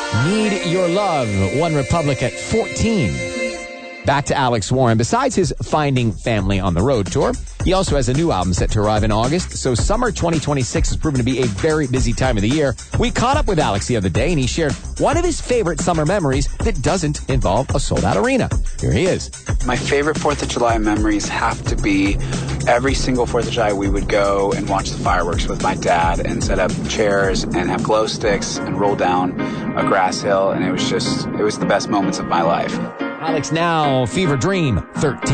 Need Your Love, One Republic at 14. Back to Alex Warren. Besides his Finding Family on the Road tour, he also has a new album set to arrive in August, so summer 2026 has proven to be a very busy time of the year. We caught up with Alex the other day, and he shared one of his favorite summer memories that doesn't involve a sold-out arena. Here he is. My favorite 4th of July memories have to be every single 4th of July we would go and watch the fireworks with my dad and set up chairs and have glow sticks and roll down a grass hill, and it was the best moments of my life. Alex now, Fever Dream 13.